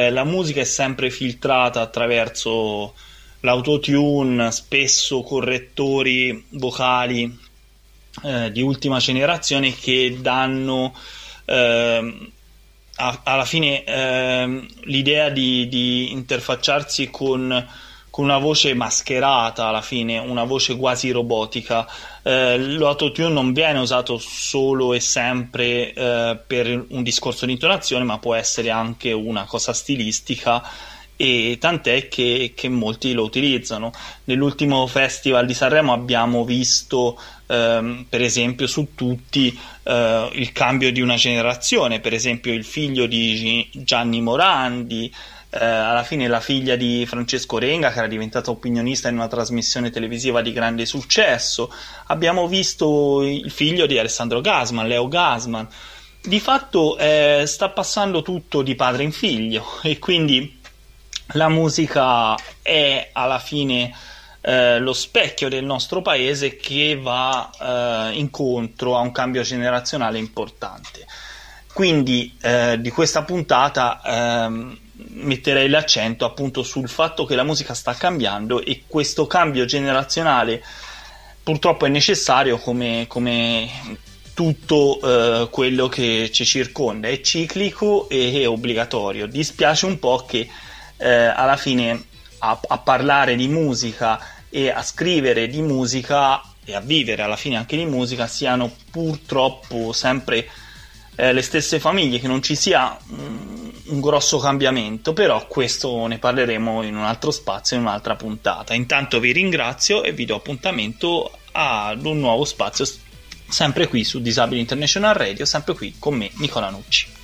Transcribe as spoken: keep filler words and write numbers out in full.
eh, la musica è sempre filtrata attraverso l'autotune, spesso correttori vocali eh, di ultima generazione che danno eh, a, alla fine eh, l'idea di, di interfacciarsi con, con una voce mascherata, alla fine una voce quasi robotica. Eh, l'autotune non viene usato solo e sempre eh, per un discorso di intonazione, ma può essere anche una cosa stilistica, e tant'è che, che molti lo utilizzano. Nell'ultimo Festival di Sanremo abbiamo visto ehm, per esempio su tutti eh, il cambio di una generazione, per esempio il figlio di Gianni Morandi, eh, alla fine la figlia di Francesco Renga, che era diventata opinionista in una trasmissione televisiva di grande successo. Abbiamo visto il figlio di Alessandro Gasman, Leo Gasman. Di fatto eh, sta passando tutto di padre in figlio, e quindi la musica è alla fine eh, lo specchio del nostro paese, che va eh, incontro a un cambio generazionale importante. Quindi eh, di questa puntata eh, metterei l'accento appunto sul fatto che la musica sta cambiando, e questo cambio generazionale purtroppo è necessario, come, come tutto eh, quello che ci circonda, è ciclico e è obbligatorio. Dispiace un po' che Eh, alla fine a, a parlare di musica e a scrivere di musica e a vivere alla fine anche di musica siano purtroppo sempre eh, le stesse famiglie, che non ci sia um, un grosso cambiamento. Però questo ne parleremo in un altro spazio, in un'altra puntata. Intanto vi ringrazio e vi do appuntamento ad un nuovo spazio sempre qui su Disabili International Radio, sempre qui con me, Nicola Nucci.